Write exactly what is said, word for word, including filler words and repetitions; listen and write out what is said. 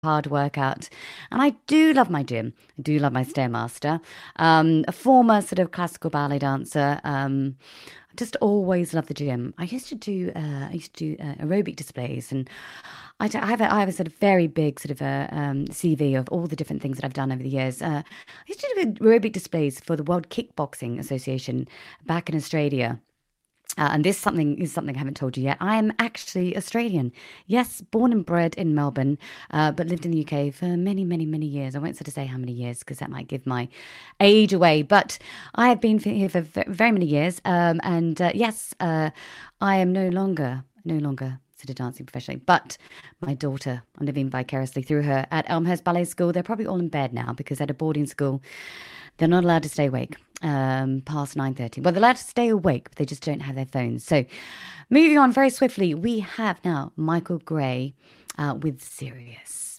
hard workout. And I do love my gym. I do love my Stairmaster. Um, a former sort of classical ballet dancer. Um, I just always loved the gym. I used to do uh, I used to do uh, aerobic displays, and I, d- I have a, I have a sort of very big sort of a um, C V of all the different things that I've done over the years. Uh, I used to do aerobic displays for the World Kickboxing Association back in Australia. Uh, and this something is something I haven't told you yet. I am actually Australian. Yes, born and bred in Melbourne, uh, but lived in the U K for many, many, many years. I won't sort of say how many years because that might give my age away. But I have been for- here for ve- very many years. Um, and uh, yes, uh, I am no longer, no longer sort of dancing professionally. But my daughter, I'm living vicariously through her at Elmhurst Ballet School. They're probably all in bed now because at a boarding school, they're not allowed to stay awake um, past nine thirty. Well, they're allowed to stay awake, but they just don't have their phones. So moving on very swiftly, we have now Michael Gray uh, with Sirius.